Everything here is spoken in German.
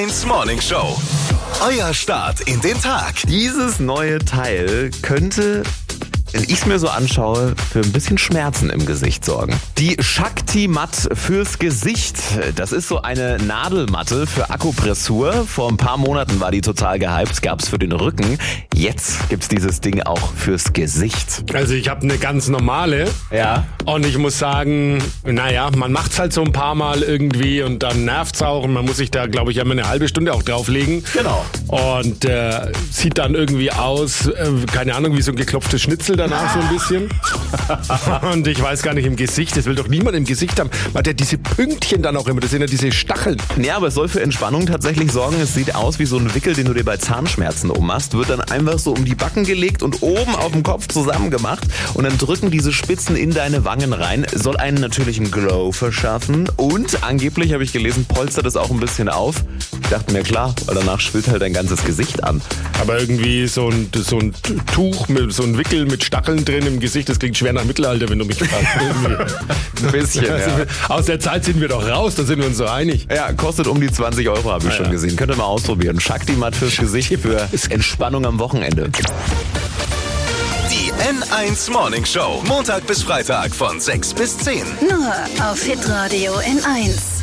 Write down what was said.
1 Morning Show. Euer Start in den Tag. Dieses neue Teil könnte, wenn ich es mir so anschaue, für ein bisschen Schmerzen im Gesicht sorgen. Die Shakti-Matt fürs Gesicht. Das ist so eine Nadelmatte für Akupressur. Vor ein paar Monaten war die total gehypt. Gab es für den Rücken. Jetzt gibt's dieses Ding auch fürs Gesicht. Also ich habe eine ganz normale. Ja. Und ich muss sagen, naja, man macht's halt so ein paar Mal irgendwie und dann nervt's auch. Und man muss sich da, glaube ich, immer eine halbe Stunde auch drauflegen. Genau. Und sieht dann irgendwie aus, keine Ahnung, wie so ein geklopftes Schnitzel danach so ein bisschen. Und ich weiß gar nicht, im Gesicht, das will doch niemand im Gesicht haben. Man hat ja diese Pünktchen dann auch immer, das sind ja diese Stacheln. Ja, aber es soll für Entspannung tatsächlich sorgen. Es sieht aus wie so ein Wickel, den du dir bei Zahnschmerzen ummachst. Wird dann einfach so um die Backen gelegt und oben auf dem Kopf zusammengemacht. Und dann drücken diese Spitzen in deine Wangen rein. Soll einen natürlichen Glow verschaffen. Und angeblich, habe ich gelesen, polstert es auch ein bisschen auf. Ich dachte mir, klar, weil danach schwillt halt dein ganzes Gesicht an. Aber irgendwie so ein Tuch, so ein Wickel mit Stacheln drin im Gesicht, das klingt schwer nach Mittelalter, wenn du mich fragst. Ein bisschen, ja. Aus der Zeit sind wir doch raus, da sind wir uns so einig. Ja, kostet um die 20 €, habe ich schon gesehen. Könnt ihr mal ausprobieren. Shakti-Matt fürs Gesicht für Entspannung am Wochenende. Die N1 Morning Show. Montag bis Freitag von 6 bis 10. Nur auf Hitradio N1.